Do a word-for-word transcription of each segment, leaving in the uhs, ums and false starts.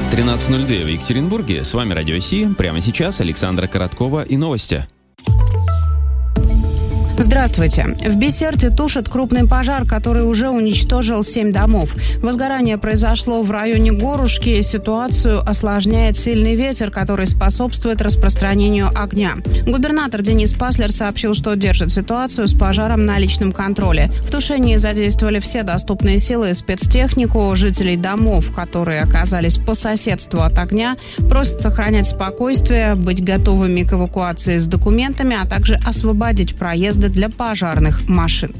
тринадцать ноль два в Екатеринбурге. С вами Радио Си. Прямо сейчас Александра Короткова и новости. Здравствуйте. В Бесерте тушат крупный пожар, который уже уничтожил семь домов. Возгорание произошло в районе Горушки. Ситуацию осложняет сильный ветер, который способствует распространению огня. Губернатор Денис Паслер сообщил, что держит ситуацию с пожаром на личном контроле. В тушении задействовали все доступные силы и спецтехнику. Жителей домов, которые оказались по соседству от огня, просят сохранять спокойствие, быть готовыми к эвакуации с документами, а также освободить проезды для пожарных машин.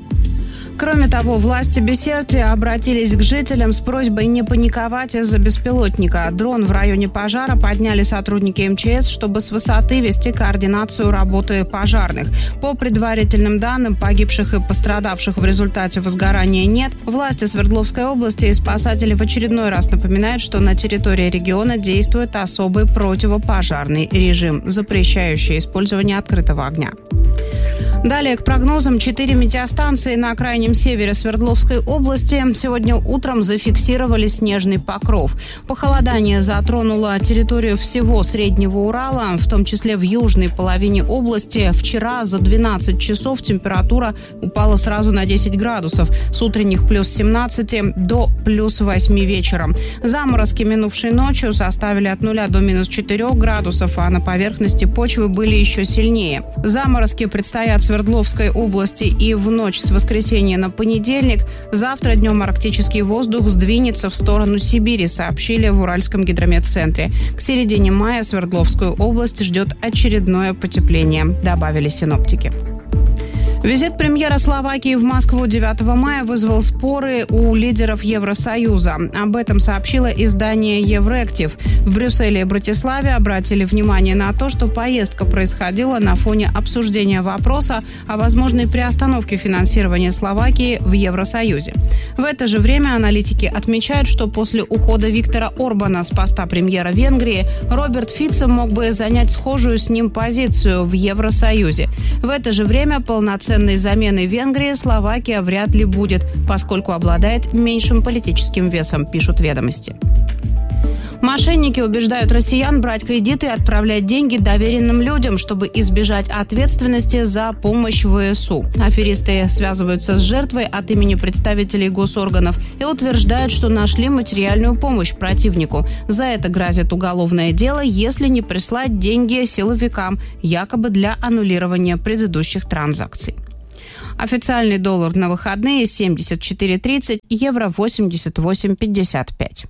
Кроме того, власти Бесерти обратились к жителям с просьбой не паниковать из-за беспилотника. Дрон в районе пожара подняли сотрудники эм че эс, чтобы с высоты вести координацию работы пожарных. По предварительным данным, погибших и пострадавших в результате возгорания нет. Власти Свердловской области и спасатели в очередной раз напоминают, что на территории региона действует особый противопожарный режим, запрещающий использование открытого огня. Далее к прогнозам. Четыре метеостанции на крайнем севере Свердловской области сегодня утром зафиксировали снежный покров. Похолодание затронуло территорию всего Среднего Урала, в том числе в южной половине области. Вчера за двенадцать часов температура упала сразу на десять градусов. С утренних плюс семнадцать до плюс восемь вечером. Заморозки минувшей ночью составили от нуля до минус четырех градусов, а на поверхности почвы были еще сильнее. Заморозки предстоят Свердловской области и в ночь с воскресенья на понедельник. Завтра днем арктический воздух сдвинется в сторону Сибири, сообщили в Уральском гидрометцентре. К середине мая Свердловскую область ждет очередное потепление, добавили синоптики. Визит премьера Словакии в Москву девятого мая вызвал споры у лидеров Евросоюза. Об этом сообщило издание «Еврактив». В Брюсселе и Братиславе обратили внимание на то, что поездка происходила на фоне обсуждения вопроса о возможной приостановке финансирования Словакии в Евросоюзе. В это же время аналитики отмечают, что после ухода Виктора Орбана с поста премьера Венгрии Роберт Фицо мог бы занять схожую с ним позицию в Евросоюзе. В это же время полноценной заменой Венгрии Словакия вряд ли будет, поскольку обладает меньшим политическим весом, пишут «Ведомости». Мошенники убеждают россиян брать кредиты и отправлять деньги доверенным людям, чтобы избежать ответственности за помощь вэ эс у. Аферисты связываются с жертвой от имени представителей госорганов и утверждают, что нашли материальную помощь противнику. За это грозит уголовное дело, если не прислать деньги силовикам, якобы для аннулирования предыдущих транзакций. Официальный доллар на выходные семьдесят четыре тридцать, евро восемьдесят восемь пятьдесят пять.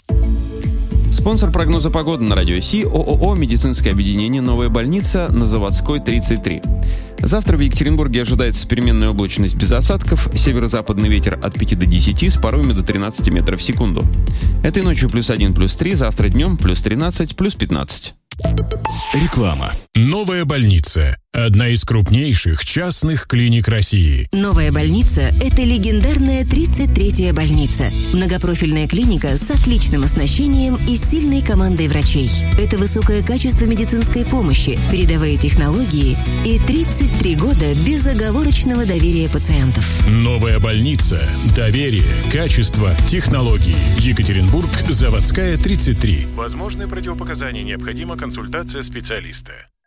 Спонсор прогноза погоды на Радио Си – ООО «Медицинское объединение Новая больница» на Заводской, тридцать три. Завтра в Екатеринбурге ожидается переменная облачность без осадков, северо-западный ветер от пяти до десяти, с порывами до тринадцати метров в секунду. Этой ночью плюс один, плюс три, завтра днем плюс тринадцать, плюс пятнадцать. Реклама. Новая больница. Одна из крупнейших частных клиник России. Новая больница – это легендарная тридцать третья больница. Многопрофильная клиника с отличным оснащением и сильной командой врачей. Это высокое качество медицинской помощи, передовые технологии и тридцать три года безоговорочного доверия пациентов. Новая больница. Доверие, качество, технологии. Екатеринбург, Заводская, тридцать три. Возможны противопоказания, необходима консультация специалиста.